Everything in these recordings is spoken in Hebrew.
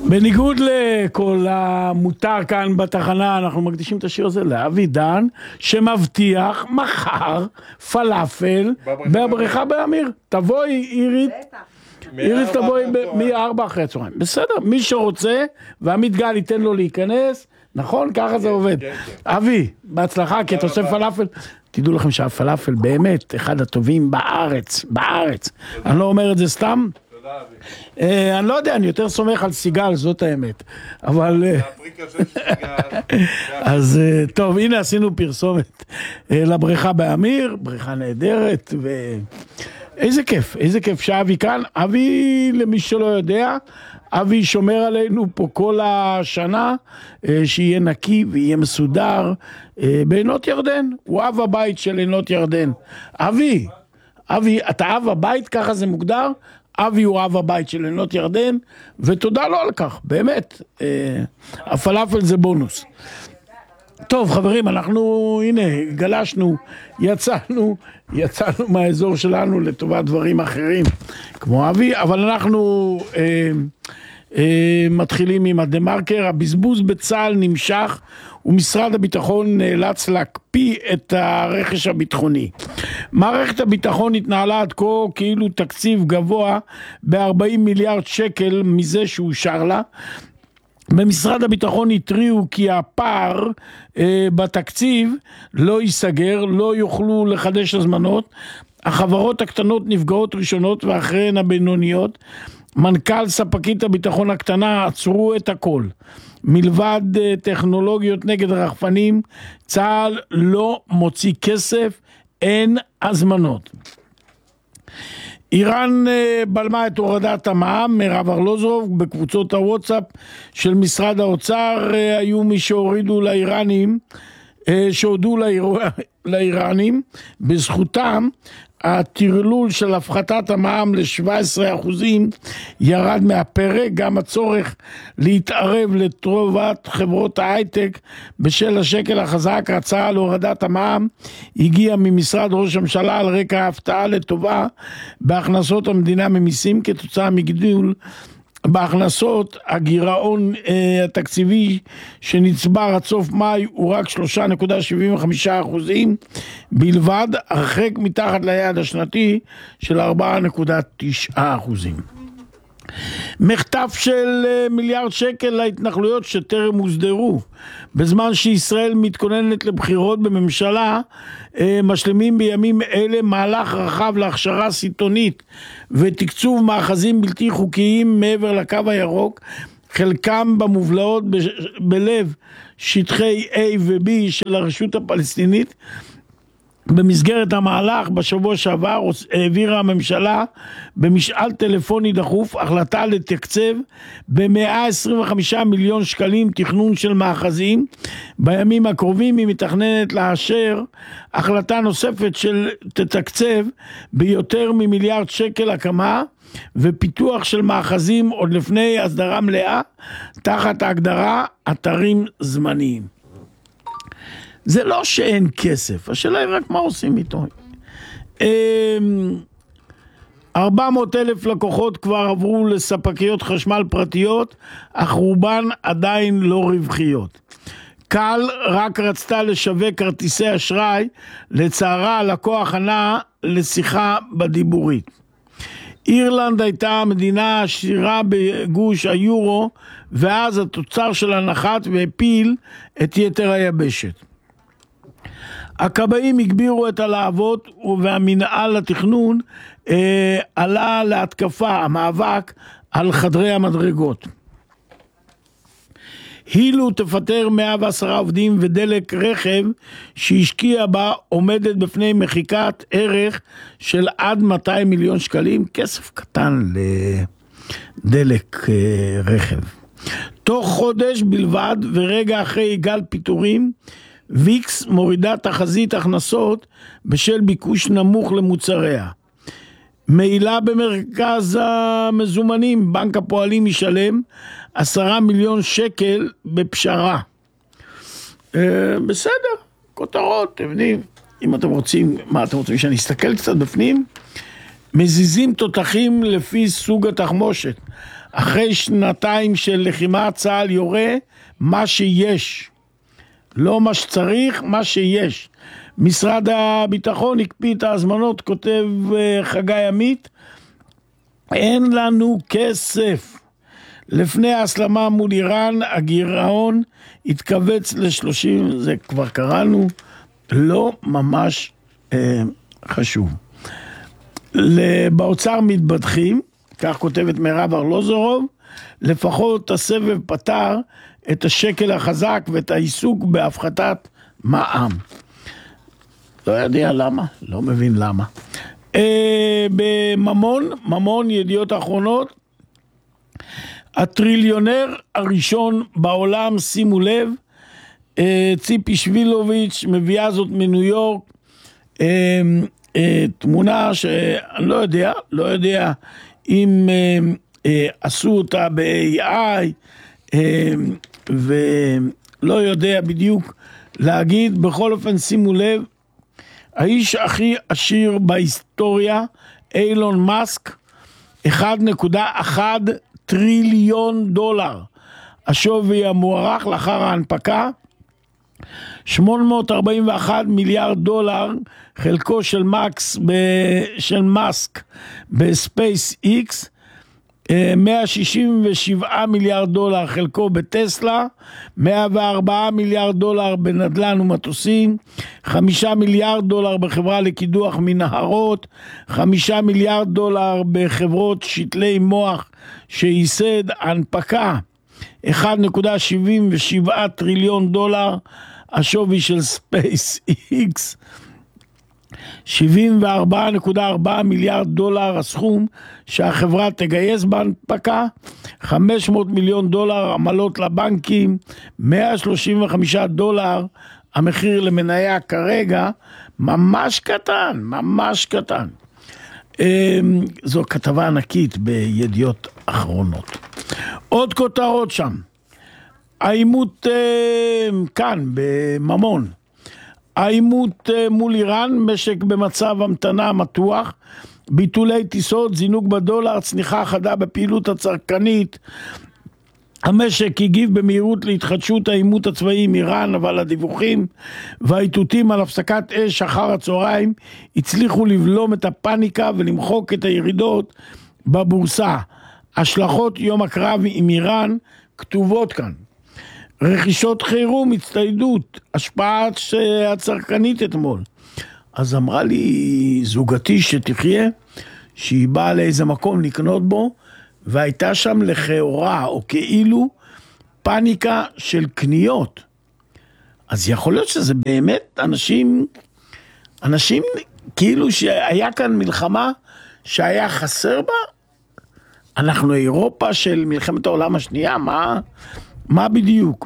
בניגוד לכל המותר כאן בתחנה, אנחנו מקדישים את השיר הזה לאבי דן, שמבטיח מחר פלאפל בבריכה באמיר. תבואי אירית, אירית תבואי מ-4 אחרי הצהריים. בסדר, מי שרוצה, ועמית גל ייתן לו להיכנס, נכון? ככה זה עובד. אבי, בהצלחה, כי אתה עושה פלאפל. תדעו לכם שהפלאפל באמת אחד הטובים בארץ. אני לא אומר את זה סתם. אני לא יודע, אני יותר סומך על סיגל, זאת האמת. אבל... אז טוב, הנה עשינו פרסומת לבריכה באמיר, בריכה נהדרת, איזה כיף שאבי כאן. אבי, למי שלא יודע, אבי שומר עלינו פה כל השנה, שיהיה נקי ויהיה מסודר בעינות ירדן. הוא אב הבית של עינות ירדן. אבי, אתה אב הבית, ככה זה מוגדר? אבי הוא אב הבית של עינות ירדן, ותודה לו על כך, באמת. הפלאפל זה בונוס. טוב חברים, אנחנו הנה גלשנו, יצאנו מהאזור שלנו לטובת דברים אחרים כמו אבי, אבל אנחנו מתחילים עם הדה-מרקר. הבזבוז בצה"ל נמשך ומשרד הביטחון נאלץ להקפיא את הרכש הביטחוני. מערכת הביטחון התנהלה עד כה כאילו תקציב גבוה ב-40 מיליארד שקל מזה שאושר לה. במשרד הביטחון התריעו כי הפער בתקציב לא ייסגר, לא יוכלו לחדש הזמנות, החברות הקטנות נפגעות ראשונות ואחריהן הבינוניות. מנכ"ל ספקית הביטחון הקטנה עצרו את הכל. מלבד טכנולוגיות נגד רחפנים, צה"ל לא מוציא כסף, אין הזמנות. איראן בלמה את הורדת המע"מ. מירב ארלוזורוב, בקבוצות הוואטסאפ של משרד האוצר היו מי שהורידו לאיראנים, שהודו לאיראנים, בזכותם הטרלול של הפחתת המע"מ ל-17% ירד מהפרק. גם הצורך להתערב לטובת חברות ההייטק בשל השקל החזק. ההצעה להורדת המע"מ הגיעה ממשרד ראש הממשלה על רקע ההפתעה לטובה בהכנסות המדינה ממיסים כתוצאה מגידול בהכנסות. הגירעון התקציבי שנצבר עד סוף מאי הוא רק 3.75% בלבד, הרחק מתחת ליעד השנתי של 4.9%. מחטף של מיליארד שקל להתנחלויות שטרם הוסדרו. בזמן שישראל מתכוננת לבחירות בממשלה, משלימים בימים אלה מהלך רחב להכשרה סיטונית ותקצוב מאחזים בלתי חוקיים מעבר לקו הירוק, חלקם במובלעות בלב שטחי A ו-B של הרשות הפלסטינית. במסגרת המהלך בשבוע שעבר העבירה הממשלה במשאל טלפוני דחוף החלטה לתקצב ב-125 מיליון שקלים תכנון של מאחזים. בימים הקרובים היא מתכננת לאשר החלטה נוספת של תתקצב ביותר ממיליארד שקל הקמה ופיתוח של מאחזים עוד לפני הסדרה מלאה תחת ההגדרה אתרים זמניים. זה לא שאין כסף, השאלה היא רק מה עושים איתו. 400,000 לקוחות כבר עברו לספקיות חשמל פרטיות, אך רובן עדיין לא רווחיות. קל רק רצתה לשווק כרטיסי אשראי, לצערה הלקוח ענה לשיחה בדיבורית. אירלנד הייתה המדינה העשירה בגוש היורו, ואז התוצר שלה נחת והפיל את יתר היבשת. הכבאים הגבירו את הלהבות והמנהל התכנון עלה להתקפה, המאבק על חדרי המדרגות. הילו תפטר 110 עובדים ודלק רכב שהשקיע בה עומדת בפני מחיקת ערך של עד 200 מיליון שקלים, כסף קטן לדלק רכב. תוך חודש בלבד ורגע אחרי גל פיטורים, ויקס מורידה תחזית הכנסות בשל ביקוש נמוך למוצריה. מעילה במרכז המזומנים, בנק הפועלים ישלם 10 מיליון שקל בפשרה. בסדר, כותרות, אתם יודעים, אם אתם רוצים, מה אתם רוצים שאני אסתכל קצת בפנים? מזיזים תותחים לפי סוג התחמושת. אחרי שנתיים של לחימה צה"ל יורה מה שיש. לא מה שצריך, מה שיש. משרד הביטחון הקפיא את ההזמנות, כותב חגי עמית, אין לנו כסף. לפני ההסלמה מול איראן, הגירעון התכווץ ל-30, זה כבר קראנו, לא ממש חשוב. באוצר מתבדחים, כך כותבת מירב ארלוזורוב, לפחות הסבב פתר את השקל החזק ואת העיסוק בהפחתת מע"מ. לא יודע למה, לא מבין למה. בממון, ידיעות אחרונות, הטריליונר הראשון בעולם, שימו לב, ציפי שווילוביץ' מביאה זאת מניו יורק, תמונה שאני לא יודע אם עשו אותה ב-AI, ולא יודע בדיוק להגיד. בכל אופן, שימו לב, האיש הכי עשיר בהיסטוריה, אילון מאסק, 1.1 טריליון דולר. השווי המוערך לאחר ההנפקה, 841 מיליארד דולר, חלקו של מאסק בספייס איקס, 167 מיליארד דולר חלקו בטסלה, 104 מיליארד דולר בנדלן ומטוסים, 5 מיליארד דולר בחברה לקידוח מנהרות, 5 מיליארד דולר בחברות שתלי מוח שייסד. הנפקה 1.77 טריליון דולר, השווי של ספייס איקס, 74.4 מיליארד דולר הסכום שהחברה תגייס בהנפקה, 500 מיליון דולר עמלות לבנקים, 135 דולר המחיר למניה כרגע, ממש קטן. זו כתבה ענקית בידיעות אחרונות. עוד כותרות שם, העימות כאן בממון, העימות מול איראן, משק במצב המתנה מתוח, ביטולי טיסות, זינוק בדולר, צניחה חדה בפעילות הצרכנית. המשק הגיב במהירות להתחדשות העימות הצבאי עם איראן, אבל הדיווחים והאיתותים על הפסקת אש אחר הצהריים הצליחו לבלום את הפאניקה ולמחוק את הירידות בבורסה. השלכות יום הקרב עם איראן כתובות כאן. רכישות חירום, הצטיידות, השפעה הצרכנית אתמול. אז אמרה לי זוגתי שתחיה, שהיא באה לאיזה מקום לקנות בו, והייתה שם לכאורה או כאילו פאניקה של קניות. אז יכול להיות שזה באמת אנשים כאילו שהיה כאן מלחמה שהיה חסר בה. אנחנו אירופה של מלחמת העולם השנייה, מה בדיוק?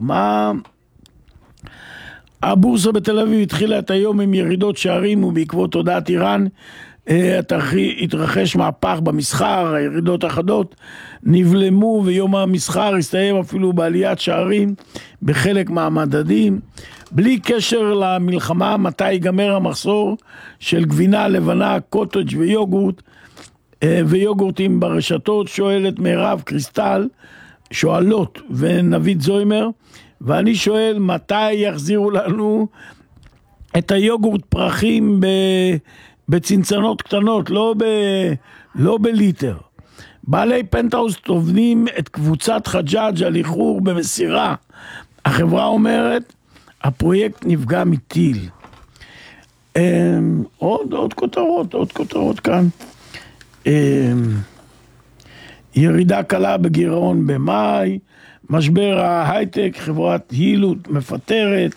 הבורסה בתל אביב התחילה את היום עם ירידות שערים, ובעקבות הודעת איראן התרחש מהפך במסחר, הירידות אחדות נבלמו, ויום המסחר הסתיים אפילו בעליית שערים בחלק מהמדדים. בלי קשר למלחמה, מתי ייגמר המחסור של גבינה לבנה, קוטג' ויוגורט ויוגורטים ברשתות? שואלת מירב קריסטל, שואלות ונבית זוימר, ואני שואל מתי יחזירו לנו את היוגורט פרחים בצנצנות קטנות, לא בליטר. בעלי פנטהאוס טובנים את קבוצת חג'אג' על איחור במסירה. החברה אומרת, הפרויקט נפגע מטיל. עוד כותרות כאן. ירידה קלה בגירעון במאי, משבר ההייטק, חברת הילוט מפטרת,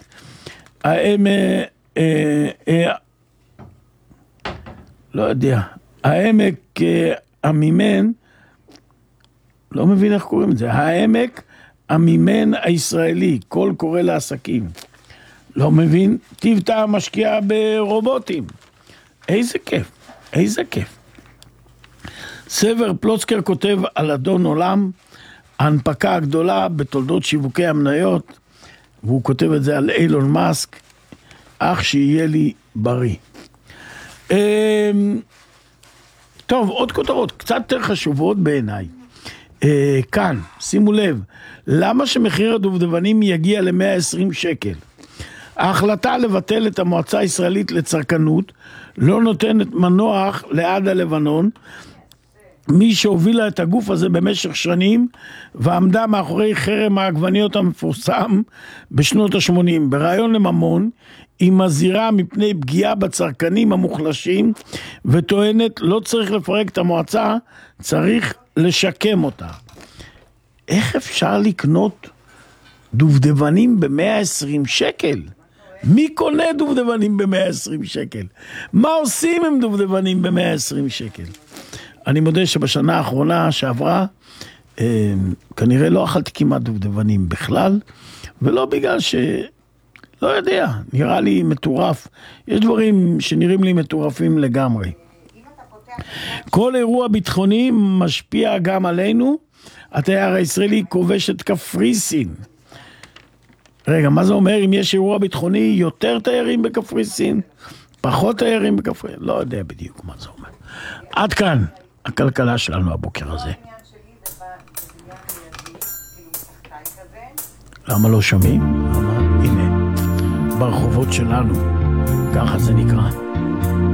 העמק המימן, לא מבין איך קוראים את זה, העמק המימן הישראלי, קול קורא לעסקים, לא מבין, טיבטה משקיעה ברובוטים, איזה כיף. סבר פלוצקר כותב על אדון עולם, ההנפקה הגדולה בתולדות שיווקי המניות, והוא כותב את זה על אילון מאסק, אך שיהיה לי בריא. טוב, עוד כותרות, קצת יותר חשובות בעיניי. כאן, שימו לב, למה שמחיר הדובדבנים יגיע ל-120 שקל? ההחלטה לבטל את המועצה הישראלית לצרכנות לא נותנת מנוח לעד הלבנון, מי שהובילה את הגוף הזה במשך שנים ועמדה מאחורי חרם העגבניות המפורסם בשנות ה-80. ברעיון לממון היא מזהירה מפני פגיעה בצרכנים המוחלשים וטוענת לא צריך לפרק את המועצה, צריך לשקם אותה. איך אפשר לקנות דובדבנים ב-120 שקל? מי קונה דובדבנים ב-120 שקל? מה עושים עם דובדבנים ב-120 שקל? אני מודה שבשנה האחרונה שעברה, כנראה לא אכלתי כמעט דובדבנים בכלל, ולא בגלל לא יודע, נראה לי מטורף. יש דברים שנראים לי מטורפים לגמרי. כל אירוע ביטחוני משפיע גם עלינו. התייר הישראלי כובש את קפריסין. רגע, מה זה אומר? אם יש אירוע ביטחוני, יותר תיירים בקפריסין? פחות תיירים בקפריסין? לא יודע בדיוק מה זה אומר. עד כאן הכלכלה שלנו הבוקר הזה. למה לא שומעים? הנה, ברחובות שלנו, ככה זה נקרא.